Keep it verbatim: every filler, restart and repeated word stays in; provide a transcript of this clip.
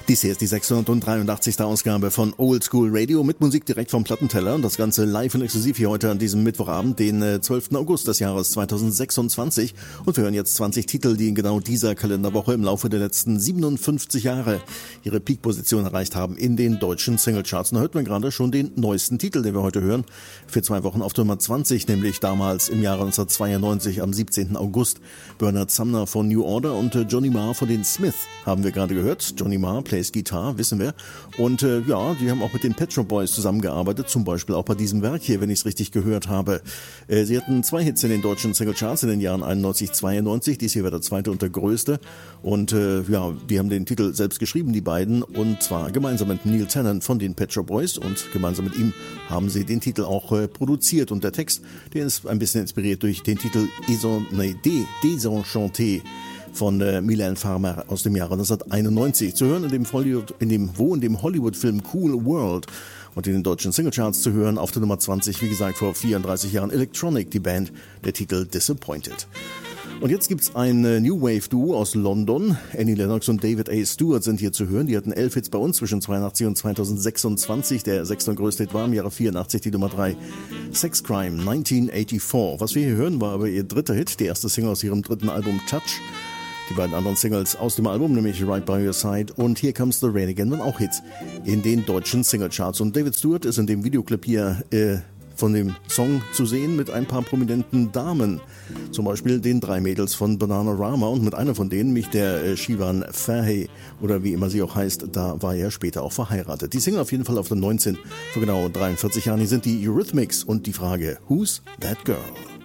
Dies hier ist die sechshundertdreiundachtzigste Ausgabe von Old School Radio mit Musik direkt vom Plattenteller und das Ganze live und exklusiv hier heute an diesem Mittwochabend, den zwölften August des Jahres zweitausendsechsundzwanzig, und wir hören jetzt zwanzig Titel, die in genau dieser Kalenderwoche im Laufe der letzten siebenundfünfzig Jahre ihre Peak-Position erreicht haben in den deutschen Singlecharts. Und da hört man gerade schon den neuesten Titel, den wir heute hören, für zwei Wochen auf Nummer zwanzig, nämlich damals im Jahre neunzehnhundertzweiundneunzig am siebzehnten August. Bernard Sumner von New Order und Johnny Marr von den Smith haben wir gerade gehört. Johnny Marr plays Gitarre, wissen wir. Und äh, ja, die haben auch mit den Pet Shop Boys zusammengearbeitet, zum Beispiel auch bei diesem Werk hier, wenn ich es richtig gehört habe. Äh, sie hatten zwei Hits in den deutschen Singlecharts in den Jahren einundneunzig, zweiundneunzig. Dies hier war der zweite und der größte. Und äh, ja, die haben den Titel selbst geschrieben, die beiden. Und zwar gemeinsam mit Neil Tennant von den Pet Shop Boys. Und gemeinsam mit ihm haben sie den Titel auch äh, produziert. Und der Text, der ist ein bisschen inspiriert durch den Titel Désenchanté von äh, Mylène Farmer aus dem Jahre neunzehnhunderteinundneunzig. Zu hören in dem, Hollywood, in dem wo in dem Hollywood-Film Cool World und in den deutschen Singlecharts zu hören auf der Nummer zwanzig, wie gesagt, vor vierunddreißig Jahren Electronic, die Band, der Titel Disappointed. Und jetzt gibt's ein äh, New Wave Duo aus London. Annie Lennox und David A. Stewart sind hier zu hören. Die hatten elf Hits bei uns zwischen zweiundachtzig und zweitausendsechsundzwanzig. Der sechste und größte Hit war im Jahre vierundachtzig die Nummer drei. Sex Crime neunzehnhundertvierundachtzig. Was wir hier hören, war aber ihr dritter Hit, die erste Single aus ihrem dritten Album Touch. Die beiden anderen Singles aus dem Album, nämlich Right By Your Side und Here Comes the Rain Again, waren auch Hits in den deutschen Singlecharts. Und David Stewart ist in dem Videoclip hier äh, von dem Song zu sehen mit ein paar prominenten Damen. Zum Beispiel den drei Mädels von Bananarama und mit einer von denen, mich der äh, Shivan Fahey oder wie immer sie auch heißt, da war er später auch verheiratet. Die Single auf jeden Fall auf der neunzehn vor genau dreiundvierzig Jahren. Hier sind die Eurythmics und die Frage, Who's That Girl?